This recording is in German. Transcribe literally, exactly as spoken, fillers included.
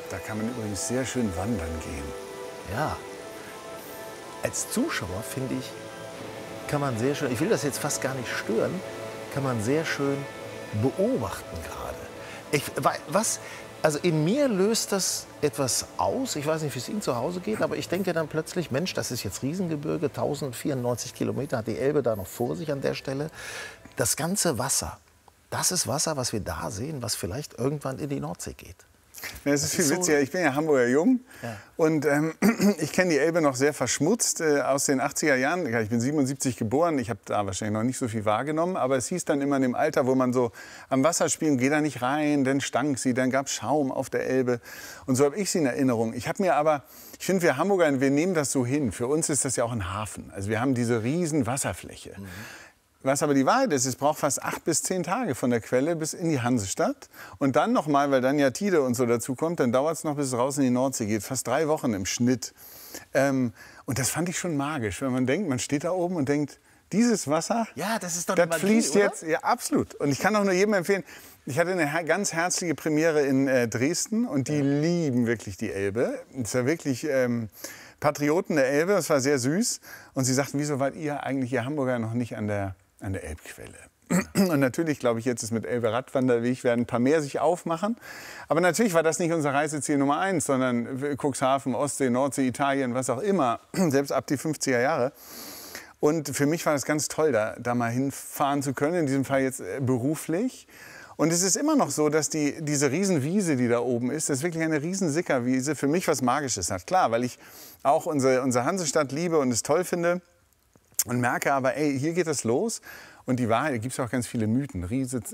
Da kann man übrigens sehr schön wandern gehen. Ja. Als Zuschauer, finde ich, kann man sehr schön, ich will das jetzt fast gar nicht stören, kann man sehr schön beobachten gerade. Ich, was, also in mir löst das etwas aus. Ich weiß nicht, wie es Ihnen zu Hause geht, aber ich denke dann plötzlich, Mensch, das ist jetzt Riesengebirge, tausendvierundneunzig Kilometer hat die Elbe da noch vor sich an der Stelle. Das ganze Wasser, das ist Wasser, was wir da sehen, was vielleicht irgendwann in die Nordsee geht. Ja, das ist viel witziger. Ich bin ja Hamburger Jung ja. und ähm, ich kenne die Elbe noch sehr verschmutzt äh, aus den achtziger Jahren. Ich bin siebenundsiebzig geboren, ich habe da wahrscheinlich noch nicht so viel wahrgenommen. Aber es hieß dann immer in dem Alter, wo man so am Wasser spielen, geh da nicht rein, dann stank sie, dann gab es Schaum auf der Elbe. Und so habe ich sie in Erinnerung. Ich habe mir aber, ich finde, wir Hamburger, wir nehmen das so hin. Für uns ist das ja auch ein Hafen. Also wir haben diese riesen Wasserfläche. Mhm. Was aber die Wahrheit ist, es braucht fast acht bis zehn Tage von der Quelle bis in die Hansestadt. Und dann noch mal, weil dann ja Tide und so dazu kommt, dann dauert es noch, bis es raus in die Nordsee geht. Fast drei Wochen im Schnitt. Ähm, und das fand ich schon magisch, wenn man denkt, man steht da oben und denkt, dieses Wasser, ja, das ist doch das Magie, fließt oder? jetzt. Ja, absolut. Und ich kann auch nur jedem empfehlen, ich hatte eine her ganz herzliche Premiere in äh, Dresden und die ja. lieben wirklich die Elbe. Es war wirklich ähm, Patrioten der Elbe, das war sehr süß. Und sie sagten, wieso wart ihr eigentlich, ihr Hamburger, noch nicht an der an der Elbquelle. Und natürlich, glaube ich, jetzt ist mit Elbe Radwanderweg werden ein paar mehr sich aufmachen. Aber natürlich war das nicht unser Reiseziel Nummer eins, sondern Cuxhaven, Ostsee, Nordsee, Italien, was auch immer, selbst ab die fünfziger Jahre. Und für mich war das ganz toll, da, da mal hinfahren zu können, in diesem Fall jetzt beruflich. Und es ist immer noch so, dass die, diese Riesenwiese, die da oben ist, das ist wirklich eine Riesensickerwiese, für mich was Magisches hat. Klar, weil ich auch unsere, unsere Hansestadt liebe und es toll finde. Und merke aber, ey, hier geht das los. Und die Wahrheit, da gibt es auch ganz viele Mythen. Riese,